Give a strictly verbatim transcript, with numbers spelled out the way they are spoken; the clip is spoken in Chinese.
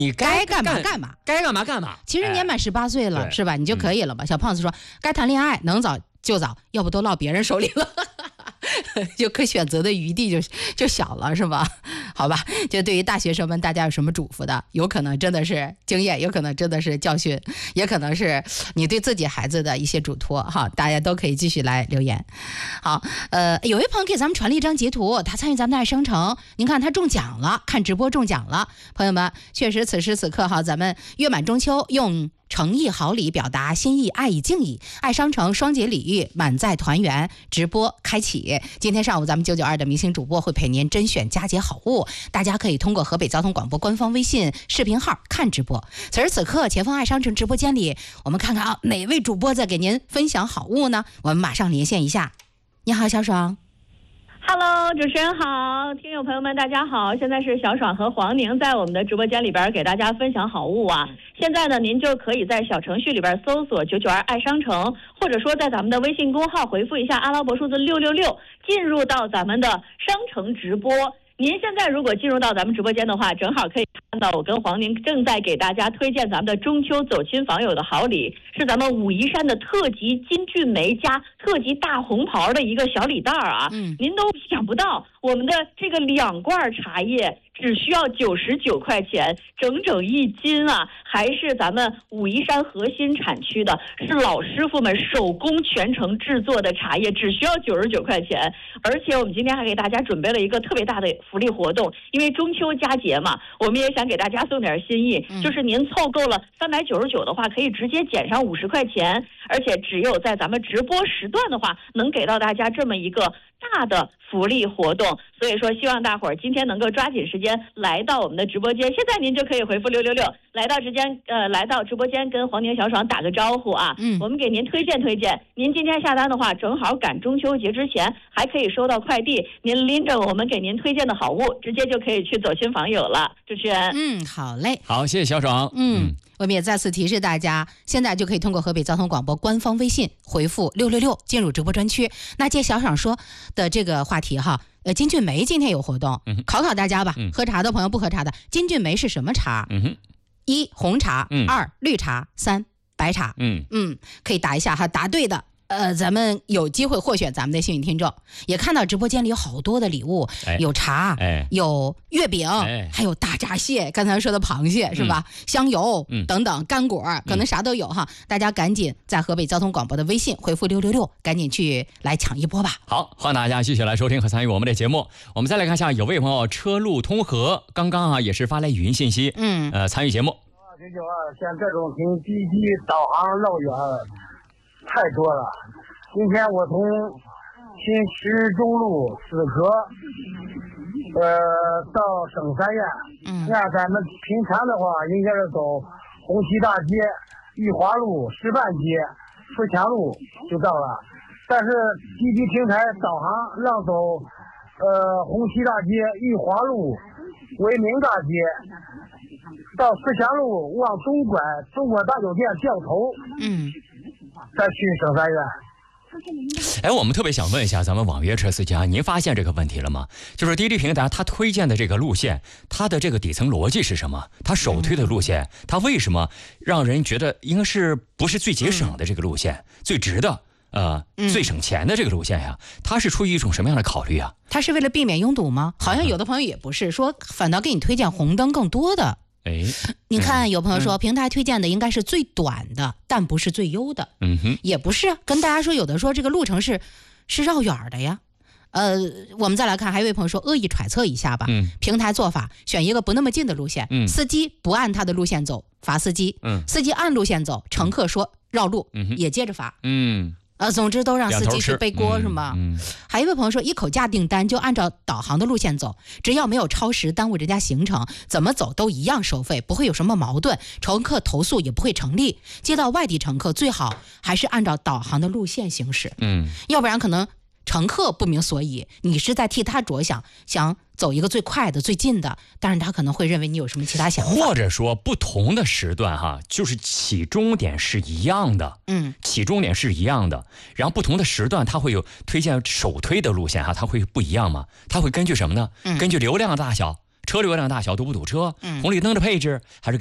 你该干嘛干嘛， 该干嘛干嘛。 其实年满十八岁了， 哎、 是吧？你就可以了吧？嗯、小胖子说，该谈恋爱能早就早，要不都落别人手里了。就可选择的余地就就小了，是吧？好吧，就对于大学生们，大家有什么嘱咐的？有可能真的是经验，有可能真的是教训，也可能是你对自己孩子的一些嘱托哈。大家都可以继续来留言。好，呃，有位朋友给咱们传了一张截图，他参与咱们的爱商城，您看他中奖了，看直播中奖了，朋友们，确实此时此刻哈，咱们月满中秋用诚意好礼表达心意，爱意敬意，爱商城双节礼遇，满载团圆，直播开启。今天上午咱们九九二的明星主播会陪您甄选佳节好物，大家可以通过河北交通广播官方微信视频号看直播。此时此刻，前方爱商城直播间里，我们看看啊，哪位主播在给您分享好物呢？我们马上连线一下。你好，小爽。 Hello， 主持人好，听友朋友们大家好，现在是小爽和黄宁在我们的直播间里边给大家分享好物啊。现在呢，您就可以在小程序里边搜索九九二爱商城，或者说在咱们的微信公号回复一下阿拉伯数字六六六，进入到咱们的商城直播。您现在如果进入到咱们直播间的话，正好可以看到我跟黄宁正在给大家推荐咱们的中秋走亲访友的好礼，是咱们武夷山的特级金骏眉加特级大红袍的一个小礼袋啊。嗯，您都想不到，我们的这个两罐茶叶只需要九十九块钱，整整一斤啊，还是咱们武夷山核心产区的，是老师傅们手工全程制作的茶叶，只需要九十九块钱。而且我们今天还给大家准备了一个特别大的福利活动，因为中秋佳节嘛，我们也想给大家送点心意，嗯、就是您凑够了三百九十九的话，可以直接减上五十块钱，而且只有在咱们直播时段的话，能给到大家这么一个大的福利活动。所以说希望大伙儿今天能够抓紧时间来到我们的直播间，现在您就可以回复六六六来到直间呃来到直播间跟黄宁小爽打个招呼啊。嗯，我们给您推荐推荐，您今天下单的话正好赶中秋节之前还可以收到快递，您拎着我们给您推荐的好物直接就可以去走亲访友了。主持人， 嗯，好嘞， 好，谢谢小爽。 嗯，嗯我们也再次提示大家，现在就可以通过河北交通广播官方微信回复六六六进入直播专区。那接小爽说的这个话题哈，呃，金骏眉今天有活动，嗯、考考大家吧、嗯。喝茶的朋友，不喝茶的，金骏眉是什么茶？嗯、一红茶，嗯、二绿茶，三白茶。嗯嗯，可以答一下哈，答对的。呃，咱们有机会获选咱们的幸运听众。也看到直播间里有好多的礼物，哎、有茶、哎，有月饼、哎，还有大闸蟹，刚才说的螃蟹是吧？嗯、香油、嗯、等等干果，可能啥都有哈、嗯。大家赶紧在河北交通广播的微信回复六六六，赶紧去来抢一波吧。 好，欢迎大家继续来收听和参与我们的节目。我们再来看一下，有位朋友车路通和刚刚啊也是发来语音信息，嗯，呃，参与节目。 九九二，像这种凭滴滴导航绕远。太多了。今天我从新石中路死河，呃，到省三院。嗯。那咱们平常的话，应该是走红旗大街、裕华路、石板街、富强路就到了。但是滴滴平台导航让走，呃，红旗大街、裕华路、维明大街，到富强路往东拐，中国大酒店掉头。嗯。再去省三院。 哎，我们特别想问一下咱们网约车司机啊，您发现这个问题了吗？就是滴滴平台它推荐的这个路线，它的这个底层逻辑是什么？它首推的路线，它为什么让人觉得应该是不是最节省的这个路线，嗯、最值的呃、嗯、最省钱的这个路线呀？它是出于一种什么样的考虑啊？ 它是为了避免拥堵吗？好像有的朋友也不是，说反倒给你推荐红灯更多的。哎，你看，有朋友说、嗯、平台推荐的应该是最短的，但不是最优的。嗯哼，也不是。跟大家说，有的说这个路程是是绕远的呀。呃，我们再来看，还有一位朋友说，恶意揣测一下吧。嗯，平台做法选一个不那么近的路线，嗯，司机不按他的路线走，罚司机。嗯，司机按路线走，乘客说绕路，嗯、也接着罚。嗯。呃，总之都让司机去背锅是吗？嗯嗯、还有一位朋友说，一口价订单就按照导航的路线走，只要没有超时耽误人家行程，怎么走都一样收费，不会有什么矛盾，乘客投诉也不会成立。接到外地乘客最好还是按照导航的路线行驶，嗯，要不然可能乘客不明所以，你是在替他着想，想走一个最快的最近的，但是他可能会认为你有什么其他想法， 或者说不同的时段哈，就是起终点是一样的，嗯，起终点是一样的，然后不同的时段它会有推荐首推的路线哈，它会不一样嘛？它会根据什么呢？嗯、根据流量大小， 车流量大小堵不堵车， 嗯红绿灯的配置还是